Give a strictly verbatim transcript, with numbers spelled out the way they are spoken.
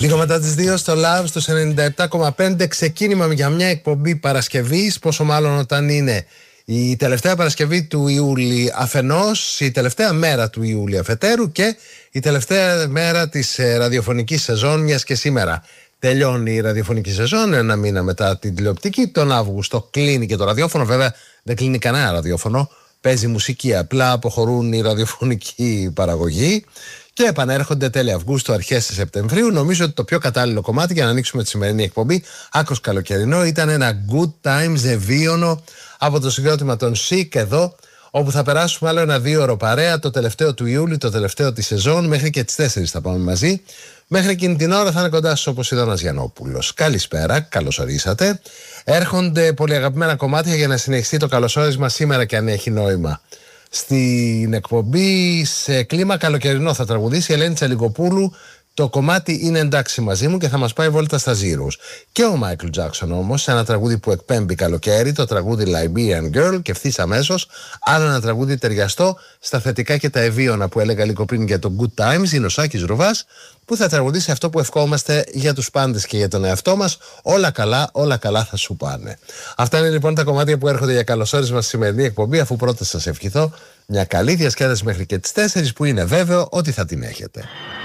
Λίγο μετά τις δύο στο Love στους ενενήντα επτά κόμμα πέντε, ξεκίνημα για μια εκπομπή Παρασκευής, πόσο μάλλον όταν είναι η τελευταία Παρασκευή του Ιούλη αφενός, η τελευταία μέρα του Ιούλη αφετέρου και η τελευταία μέρα της ε, ραδιοφωνικής σεζόν, μιας και σήμερα τελειώνει η ραδιοφωνική σεζόν, ένα μήνα μετά την τηλεοπτική. Τον Αύγουστο κλείνει και το ραδιόφωνο, βέβαια δεν κλείνει κανένα ραδιόφωνο, παίζει μουσική, απλά αποχωρούν η ραδιοφωνική παραγωγή και επανέρχονται τέλη Αυγούστου, αρχές Σεπτεμβρίου. Νομίζω ότι το πιο κατάλληλο κομμάτι για να ανοίξουμε τη σημερινή εκπομπή, άκρος καλοκαιρινό, ήταν ένα Good Times Ζεβίωνο από το συγκρότημα των Chic εδώ, όπου θα περάσουμε άλλο ένα δύο ώρο παρέα, το τελευταίο του Ιούλη, το τελευταίο της σεζόν, μέχρι και τις τέσσερις θα πάμε μαζί. Μέχρι εκείνη την ώρα θα είναι κοντά σας ο Ποσειδώνας Γιαννόπουλος. Καλησπέρα, καλώς ορίσατε. Έρχονται πολύ αγαπημένα κομμάτια για να συνεχιστεί το καλωσόρισμα σήμερα και αν έχει νόημα. Στην εκπομπή σε κλίμα καλοκαιρινό θα τραγουδήσει η Ελένη Τσαλικοπούλου. Το κομμάτι είναι εντάξει μαζί μου και θα μας πάει βόλτα στα Zeros. Και ο Μάικλ Τζάκσον όμως, σε ένα τραγούδι που εκπέμπει καλοκαίρι, το τραγούδι Liberian Girl, και ευθύς αμέσως άλλο ένα τραγούδι ταιριαστό στα θετικά και τα ευίωνα που έλεγα λίγο πριν για το Good Times, είναι ο Σάκης Ρουβάς, που θα τραγουδήσει αυτό που ευχόμαστε για τους πάντες και για τον εαυτό μας. Όλα καλά, όλα καλά θα σου πάνε. Αυτά είναι λοιπόν τα κομμάτια που έρχονται για καλωσόρισμα στη σημερινή εκπομπή, αφού πρώτα σας ευχηθώ μια καλή διασκέδαση μέχρι και τις τέσσερις, που είναι βέβαιο ότι θα την έχετε.